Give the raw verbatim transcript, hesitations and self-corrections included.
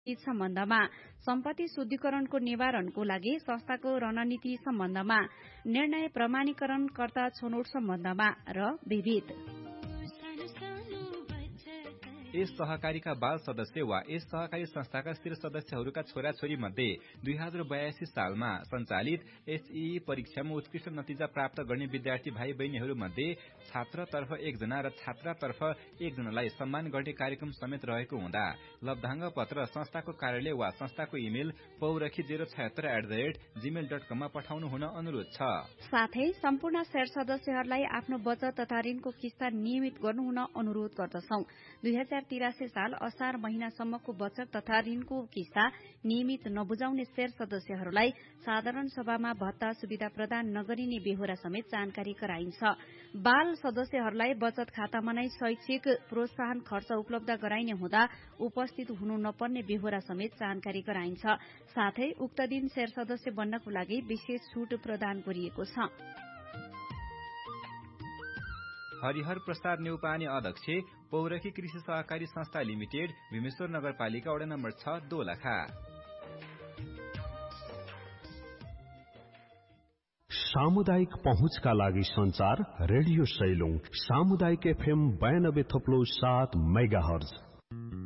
सम्बन्धमा सम्पत्ति शुद्धिकरणको निवारणको लागि संस्थाको रणनीति सम्बन्धमा निर्णय प्रमाणीकरणकर्ता छनौट सम्बन्धमा र विविध यस सहकारीका बाल सदस्य वा यस सहकारी संस्थाका स्थिर सदस्यहरूका छोराछोरी मध्ये दुई हजार बयासी सालमा सञ्चालित एसईई परीक्षामा उत्कृष्ट नतिजा प्राप्त गर्ने विद्यार्थी भाइ बहिनीहरू मध्ये छात्रतर्फ एकजना र छात्रातर्फ एकजनालाई सम्मान गर्ने कार्यक्रम समेत रहेको हुँदा लब्धाङ्ग पत्र संस्थाको कार्यालय वा संस्थाको email पौरखी zero छयत्तर at the rate Gmail dot कममा पठाउनु हुन अनुरोध छ। साथै सम्पूर्ण शेयर सदस्यहरूलाई आफ्नो बचत तथा ऋणको किस्ता नियमित गर्नुहुन अनुरोध गर्दछौ। दुई हजार तिरासी साल असार महिनासम्मको बचत तथा ऋणको किस्ता नियमित नबुझाउने शेयर सदस्यहरूलाई साधारण सभामा भत्ता सुविधा प्रदान नगरिने बेहोरा समेत जानकारी गराइन्छ। बाल सदस्यहरूलाई बचत खातामा नै शैक्षिक प्रोत्साहन खर्च उपलब्ध गराइने हुँदा उपस्थित हुनु नपर्ने बेहोरा समेत जानकारी गराइन्छ। साथै उक्त दिन शेयर सदस्य बन्नको लागि विशेष छूट प्रदान गरिएको छ। हरिहर प्रसाद नेउपाने अध्यक्ष पौरखी कृषि सहकारी संस्था लिमिटेड भीमेश्वर नगरपालिका वडा नम्बर छ दोलखा। सामुदायिक पहुँचका लागि संचार रेडियो सैलुङ सामुदायिक एफएम बयानब्बे थप्लो सात मेगाहर्ज।